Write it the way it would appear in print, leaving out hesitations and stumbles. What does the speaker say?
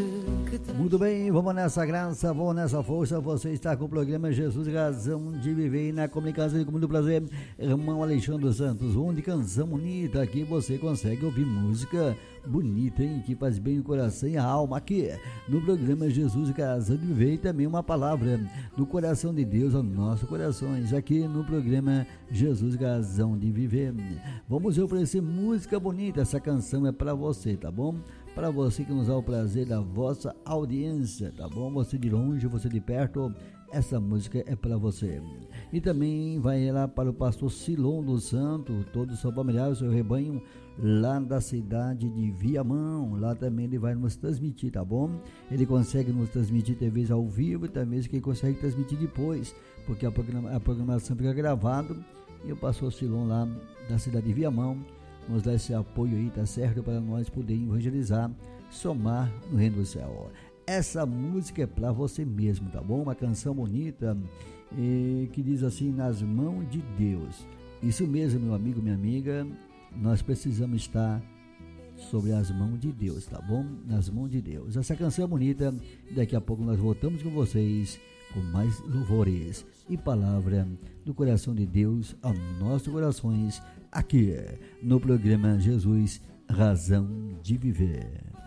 Muito bem, vamos nessa graça, vamos nessa força. Você está com o programa Jesus Razão de Viver na comunicação com muito prazer. Irmão Alexandre Santos, onde canção bonita, aqui você consegue ouvir música bonita, hein? Que faz bem o coração e a alma. Aqui no programa Jesus Razão de Viver, e também uma palavra do coração de Deus aos nossos corações, aqui no programa Jesus Razão de Viver. Vamos oferecer música bonita, essa canção é para você, tá bom? Para você que nos dá o prazer da vossa audiência, tá bom? Você de longe, você de perto, essa música é para você. E também vai lá para o pastor Silon dos Santos, todos os seus familiares, seu rebanho, lá da cidade de Viamão. Lá também ele vai nos transmitir, tá bom? Ele consegue nos transmitir talvez ao vivo e também que ele consegue transmitir depois, porque a programação fica gravada. E o pastor Silon lá da cidade de Viamão nos dá esse apoio aí, tá certo? Para nós podermos evangelizar, somar no reino do céu. Essa música é para você mesmo, tá bom? Uma canção bonita que diz assim: nas mãos de Deus. Isso mesmo, meu amigo, minha amiga, nós precisamos estar sobre as mãos de Deus, tá bom? Nas mãos de Deus. Essa canção é bonita. Daqui a pouco nós voltamos com vocês com mais louvores e palavra do coração de Deus aos nossos corações, aqui no programa Jesus Razão de Viver.